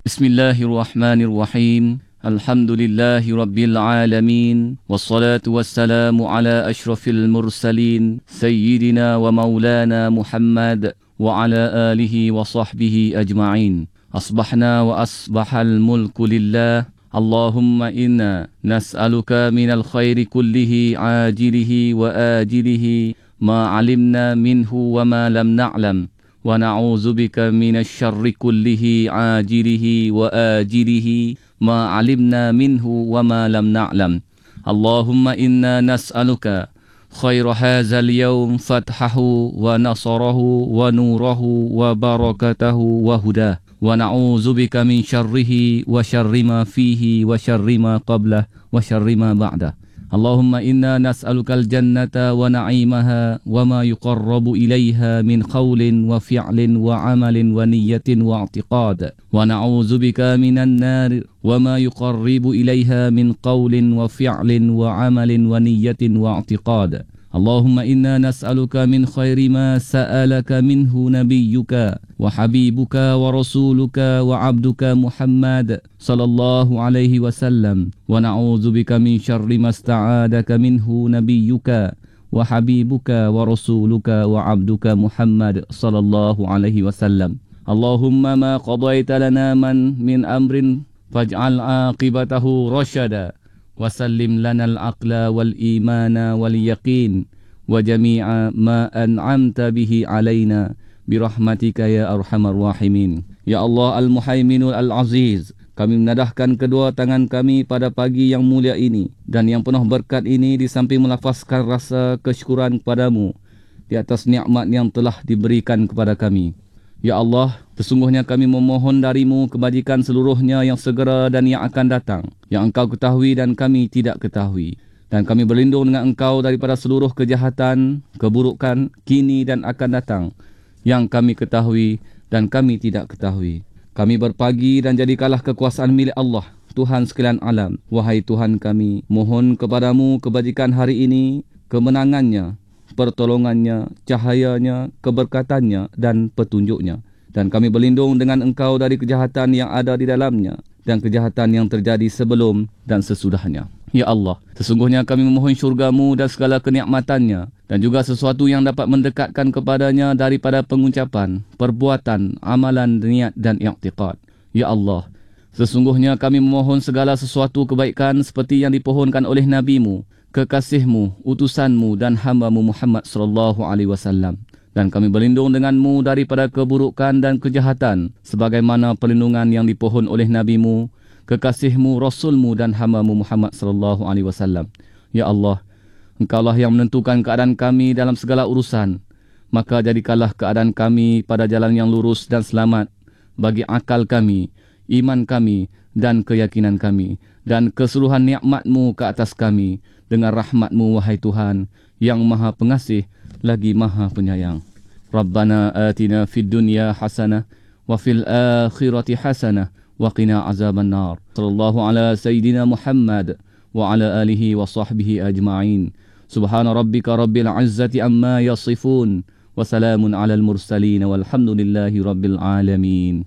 Bismillahirrahmanirrahim. Alhamdulillahi Rabbil Alamin. Wassalatu wassalamu ala ashrafil mursalin. Sayyidina wa maulana Muhammad wa ala alihi wa sahbihi ajma'in. Asbahna wa asbahal mulku lillah. Allahumma inna nas'aluka minal khairi kullihi ajilihi wa ajilihi ma alimna minhu wa ma lam na'lam. Wa na'udzubika minasy syarri kullihi ajilihi wa ajilihi ma 'alimna minhu wa ma lam na'lam. Allahumma inna nas'aluka khaira hadzal yawm fathahu wa nasarahu wa nurahu wa barakatahu wa hudah. Wa na'udzubika min syarrihi wa syarri ma fihi wa syarri ma qablah wa syarri ma ba'dah. Allahumma inna nas'alukal jannata wa na'imaha wa ma yuqarrabu ilaiha min qawlin wa fi'lin wa amalin wa niyyatin wa i'tiqad. Wa na'udzubika minan nar wa ma yuqarribu ilaiha min qawlin wa fi'lin wa amalin wa niyyatin wa i'tiqad. Allahumma inna nas'aluka min khairi ma sa'alaka minhu nabiyyuka wa habibuka wa rasuluka wa abduka Muhammad sallallahu alaihi wasallam wa na'udzubika min syarri ma sta'adaka minhu nabiyyuka wa habibuka wa rasuluka wa abduka Muhammad sallallahu alaihi wasallam. Allahumma ma qadaita lana min amrin faj'al aqibatahu rasyada. Wasallim lanal aqla wal imana wal yaqin wa jami'a ma an'amta bihi alaina birahmatika ya arhamar rahimin. Ya Allah al-Muhaiminul al-Aziz, kami menadahkan kedua tangan kami pada pagi yang mulia ini dan yang penuh berkat ini di samping melafazkan rasa kesyukuran kepadamu di atas nikmat yang telah diberikan kepada kami. Ya Allah, sesungguhnya kami memohon darimu kebajikan seluruhnya yang segera dan yang akan datang, yang engkau ketahui dan kami tidak ketahui. Dan kami berlindung dengan engkau daripada seluruh kejahatan, keburukan, kini dan akan datang, yang kami ketahui dan kami tidak ketahui. Kami berpagi dan jadikanlah kekuasaan milik Allah, Tuhan sekalian alam. Wahai Tuhan kami, mohon kepadamu kebajikan hari ini, kemenangannya, pertolongannya, cahayanya, keberkatannya dan petunjuknya. Dan kami berlindung dengan engkau dari kejahatan yang ada di dalamnya dan kejahatan yang terjadi sebelum dan sesudahnya. Ya Allah, sesungguhnya kami memohon syurgamu dan segala kenikmatannya dan juga sesuatu yang dapat mendekatkan kepadanya daripada pengucapan, perbuatan, amalan, niat dan i'tiqad. Ya Allah, sesungguhnya kami memohon segala sesuatu kebaikan seperti yang dipohonkan oleh nabimu, kekasihmu, utusanmu dan hamba-Mu Muhammad sallallahu alaihi wasallam. Dan kami berlindung denganmu daripada keburukan dan kejahatan sebagaimana perlindungan yang dipohon oleh nabimu, kekasihmu, rasulmu dan hamba-Mu Muhammad sallallahu alaihi wasallam. Ya Allah, engkaulah yang menentukan keadaan kami dalam segala urusan. Maka jadikanlah keadaan kami pada jalan yang lurus dan selamat bagi akal kami, iman kami dan keyakinan kami dan keseluruhan nikmat-Mu ke atas kami dengan rahmat-Mu wahai Tuhan yang Maha Pengasih lagi Maha Penyayang. Rabbana atina fid dunya hasanah wa fil akhirati hasanah wa qina azabannar. Sallallahu ala sayyidina Muhammad wa ala alihi wa sahbihi ajma'in. Subhana rabbika rabbil izzati amma yasifun wa salamun alal mursalin walhamdulillahi rabbil alamin.